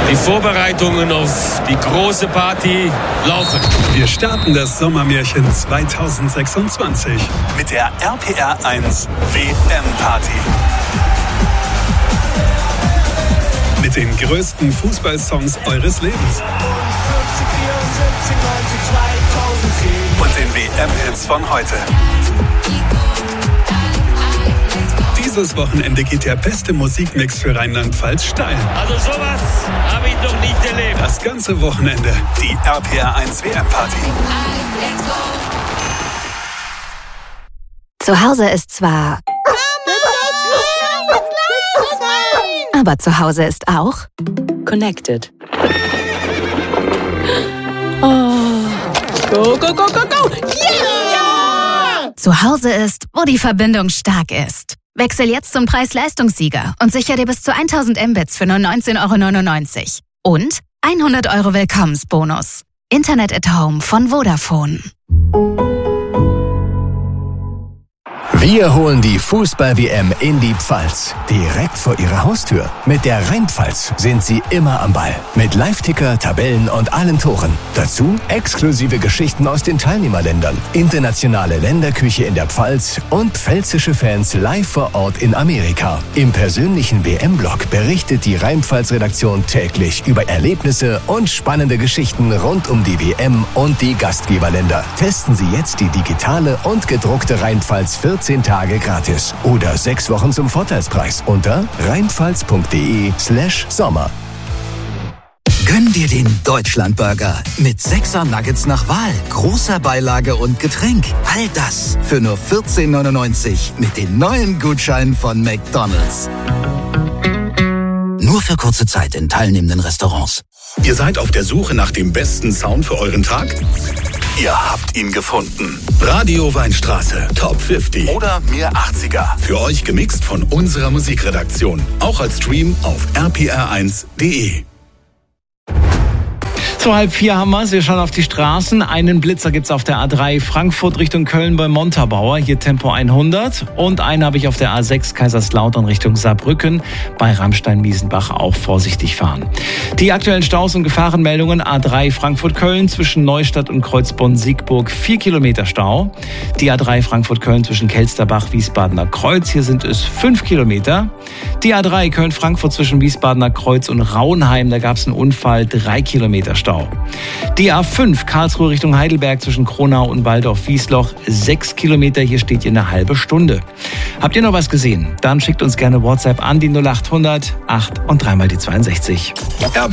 Die Vorbereitungen auf die große Party laufen. Wir starten das Sommermärchen 2026 mit der RPR 1 WM-Party. Mit den größten Fußballsongs eures Lebens. Und den WM-Hits von heute. Dieses Wochenende geht der beste Musikmix für Rheinland-Pfalz steil. Also sowas habe ich noch nicht erlebt. Das ganze Wochenende die RPR 1 WM-Party. Zu Hause ist zwar... Aber zu Hause ist auch... Connected. Oh. Go, go, go, go, go! Yeah! Zu Hause ist, wo die Verbindung stark ist. Wechsel jetzt zum Preis-Leistungssieger und sichere dir bis zu 1000 Mbits für nur 19,99 €. Und 100 € Willkommensbonus. Internet at Home von Vodafone. Wir holen die Fußball-WM in die Pfalz. Direkt vor Ihrer Haustür. Mit der Rheinpfalz sind Sie immer am Ball. Mit Live-Ticker, Tabellen und allen Toren. Dazu exklusive Geschichten aus den Teilnehmerländern. Internationale Länderküche in der Pfalz und pfälzische Fans live vor Ort in Amerika. Im persönlichen WM-Blog berichtet die Rheinpfalz-Redaktion täglich über Erlebnisse und spannende Geschichten rund um die WM und die Gastgeberländer. Testen Sie jetzt die digitale und gedruckte Rheinpfalz 14 Tage gratis oder 6 Wochen zum Vorteilspreis unter rheinpfalz.de/Sommer. Gönn dir den Deutschlandburger mit 6er Nuggets nach Wahl, großer Beilage und Getränk. All das für nur 14,99 € mit den neuen Gutscheinen von McDonald's. Nur für kurze Zeit in teilnehmenden Restaurants. Ihr seid auf der Suche nach dem besten Sound für euren Tag? Ihr habt ihn gefunden. Radio Weinstraße, Top 50 oder Mir 80er. Für euch gemixt von unserer Musikredaktion. Auch als Stream auf rpr1.de. So, 3:30 haben wir es. Wir schauen auf die Straßen. Einen Blitzer gibt's auf der A3 Frankfurt Richtung Köln bei Montabaur. Hier Tempo 100. Und einen habe ich auf der A6 Kaiserslautern Richtung Saarbrücken. Bei Rammstein-Miesenbach auch vorsichtig fahren. Die aktuellen Staus und Gefahrenmeldungen. A3 Frankfurt-Köln zwischen Neustadt und Kreuzbonn-Siegburg 4 Kilometer Stau. Die A3 Frankfurt-Köln zwischen Kelsterbach-Wiesbadener Kreuz. Hier sind es 5 Kilometer. Die A3 Köln-Frankfurt zwischen Wiesbadener Kreuz und Rauenheim. Da gab's einen Unfall. 3 Kilometer Stau. Die A5 Karlsruhe Richtung Heidelberg zwischen Kronau und Waldorf-Wiesloch 6 Kilometer. Hier steht ihr eine halbe Stunde. Habt ihr noch was gesehen? Dann schickt uns gerne WhatsApp an die 0800 8 und 3 mal die 62.